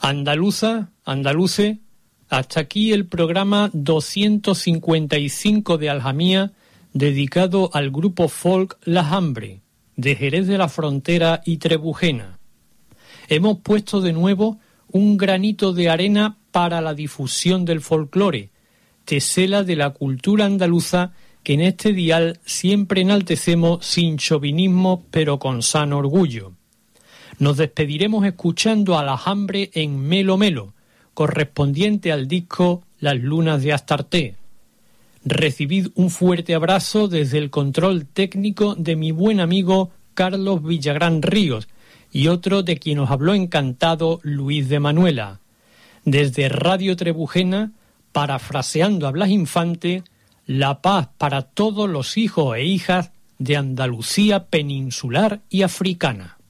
Andaluce, hasta aquí el programa 255 de Aljamía, dedicado al grupo folk La Hambre, de Jerez de la Frontera y Trebujena. Hemos puesto de nuevo un granito de arena para la difusión del folclore, tesela de la cultura andaluza que en este dial siempre enaltecemos sin chauvinismo pero con sano orgullo. Nos despediremos escuchando a La Hambre en Melo Melo, correspondiente al disco Las Lunas de Astarté. Recibid un fuerte abrazo desde el control técnico de mi buen amigo Carlos Villagrán Ríos y otro de quien os habló encantado, Luis de Manuela. Desde Radio Trebujena, parafraseando a Blas Infante, la paz para todos los hijos e hijas de Andalucía peninsular y africana.